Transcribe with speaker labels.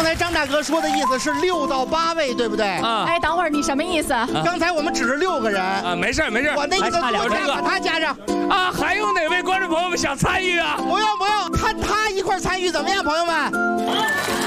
Speaker 1: 才张大哥说的意思是6到8位，对不对？
Speaker 2: 啊。
Speaker 3: 哎，等会儿你什么意思？
Speaker 1: 刚才我们只是6个人。
Speaker 2: 啊，没事没事。
Speaker 1: 我那个作家把他加上。
Speaker 2: 啊，还有哪位观众朋友们想参与啊？
Speaker 1: 不用，看他一块参与怎么样，朋友们？